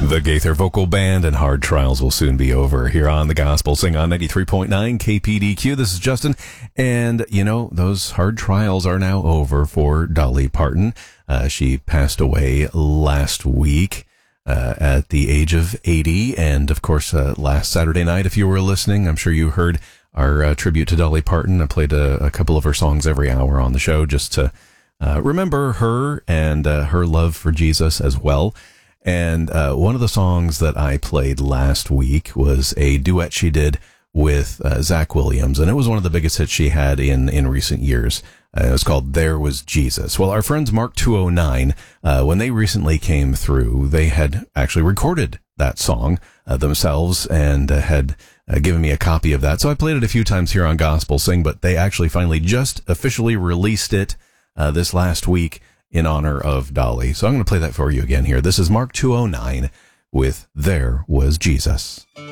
The Gaither Vocal Band and Hard Trials will soon be over here on the Gospel Sing on 93.9 KPDQ. This is Justin, and you know, those hard trials are now over for Dolly Parton. She passed away last week at the age of 80, and of course, last Saturday night, if you were listening, I'm sure you heard our tribute to Dolly Parton. I played a couple of her songs every hour on the show just to remember her and her love for Jesus as well. And one of the songs that I played last week was a duet she did with Zach Williams, and it was one of the biggest hits she had in recent years. It was called There Was Jesus. Well, our friends Mark 209, when they recently came through, they had actually recorded that song themselves and had given me a copy of that. So I played it a few times here on Gospel Sing, but they actually finally just officially released it this last week in honor of Dolly. So I'm going to play that for you again here. This is Mark 209 with There Was Jesus.